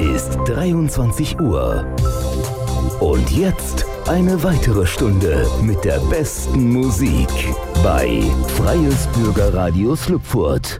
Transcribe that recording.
ist 23 Uhr. Und jetzt eine weitere Stunde mit der besten Musik bei Freies Bürgerradio Slupfurt.